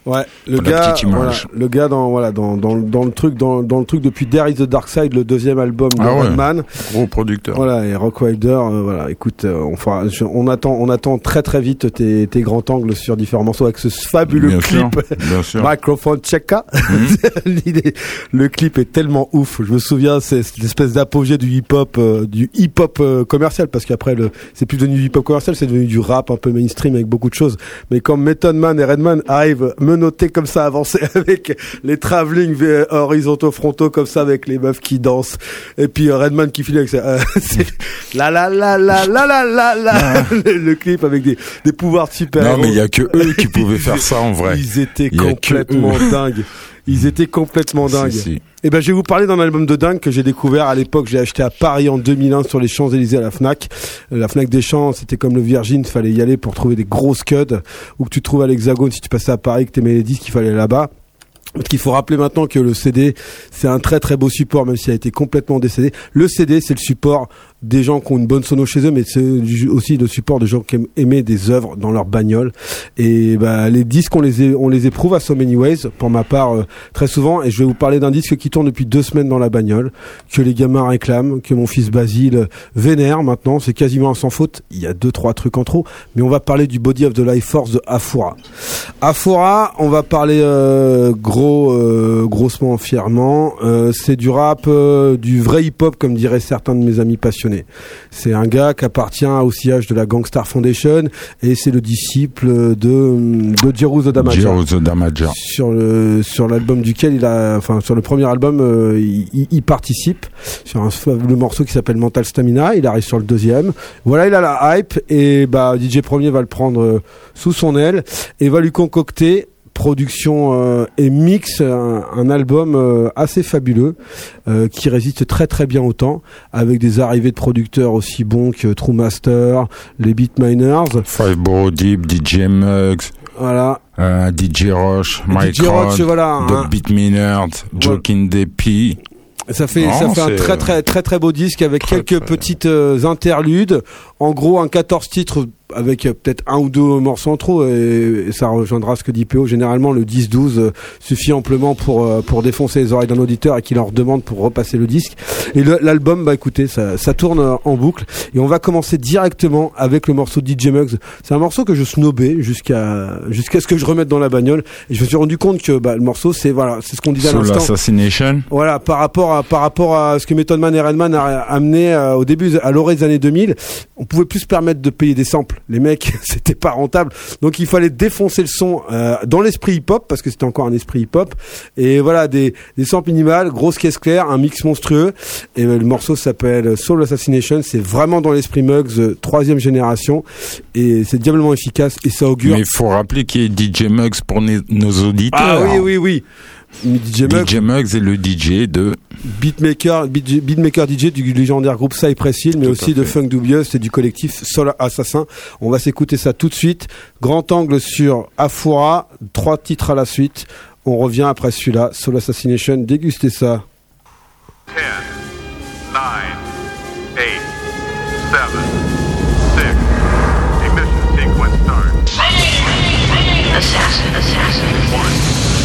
Ouais, le gars dans le truc depuis There Is the Dark Side, le deuxième album de Redman. Gros producteur. Voilà, et Rock Wilder, écoute, on attend très très vite tes grands angles sur différents morceaux avec ce fabuleux clip. Bien sûr. Microphone Checka. Le clip est tellement ouf. Je me souviens, c'est cette espèce d'apogée du hip-hop commercial, parce qu'après c'est plus devenu du hip-hop commercial, c'est devenu du rap un peu mainstream avec beaucoup de choses. Mais quand Method Man et Redman arrivent menottés comme ça, avancés avec les travelling horizontaux frontaux comme ça, avec les meufs qui dansent, et puis Redman qui file avec ça, c'est le clip avec des pouvoirs super. Non, mais il y a que eux qui pouvaient faire ça en vrai. Ils étaient complètement dingues. Ils étaient complètement dingues. Si. Et ben, je vais vous parler d'un album de dingue que j'ai découvert à l'époque. J'ai acheté à Paris en 2001 sur les Champs-Élysées à la Fnac. La Fnac des Champs, c'était comme le Virgin, fallait y aller pour trouver des grosses scuds, ou que tu trouves à l'Hexagone si tu passais à Paris, que t'aimais les disques, il fallait aller là-bas. Parce qu'il faut rappeler maintenant que le CD, c'est un très très beau support, même s'il a été complètement décédé. Le CD, c'est le support des gens qui ont une bonne sono chez eux, mais c'est aussi le support de gens qui aiment aimer des œuvres dans leur bagnole. Et les disques, on les éprouve à So Many Ways, pour ma part, très souvent. Et je vais vous parler d'un disque qui tourne depuis 2 semaines dans la bagnole, que les gamins réclament, que mon fils Basile vénère maintenant. C'est quasiment un sans faute. Il y a 2-3 trucs en trop, mais on va parler du Body of the Life Force de Afura. Afura, on va parler grossement fièrement. C'est du rap, du vrai hip-hop, comme diraient certains de mes amis passionnés. C'est un gars qui appartient au sillage de la Gangstar Foundation, et c'est le disciple de Jeru the Damaja. Sur l'album duquel sur le premier album, il participe sur le morceau qui s'appelle Mental Stamina. Il arrive sur le deuxième. Voilà, il a la hype, et DJ Premier va le prendre sous son aile et va lui concocter production et mix, un album assez fabuleux, qui résiste très très bien au temps, avec des arrivées de producteurs aussi bons que True Master, les Beatminers, Five Borough Deep, DJ Muggs, voilà, DJ Roche, Mike Rod, The Beatminers, Joking DP. Ça fait un très très très très beau disque avec quelques petites interludes. En gros, un 14 titres avec peut-être 1 ou 2 morceaux en trop, et ça rejoindra ce que dit PO. Généralement, le 10-12 suffit amplement pour défoncer les oreilles d'un auditeur et qu'il leur demande pour repasser le disque. Et l'album, écoutez, ça tourne en boucle, et on va commencer directement avec le morceau DJ Muggs. C'est un morceau que je snobais jusqu'à ce que je remette dans la bagnole, et je me suis rendu compte que le morceau, c'est ce qu'on disait à l'instant. Soul Assassination. Voilà, par rapport à ce que Method Man et Redman a amené au début, à l'orée des années 2000, on pouvait plus se permettre de payer des samples. Les mecs, c'était pas rentable. Donc il fallait défoncer le son dans l'esprit hip-hop, parce que c'était encore un esprit hip-hop. Et voilà, des samples minimales, grosse caisse claire, un mix monstrueux. Et le morceau s'appelle Soul Assassination. C'est vraiment dans l'esprit Muggs, 3e génération. Et c'est diablement efficace, et ça augure. Mais il faut rappeler qu'il y a DJ Muggs pour nos auditeurs. Ah oui. DJ Muggs est le DJ de beatmaker DJ du légendaire groupe Cypress Hill, mais tout aussi de Funk Dubious et du collectif Soul Assassin. On va s'écouter ça tout de suite. Grand angle sur Afura, 3 titres à la suite. On revient après celui-là, Soul Assassination. Dégustez ça. 10, 9, 8, 7, 6. Ignition sequence start. Assassin. 1.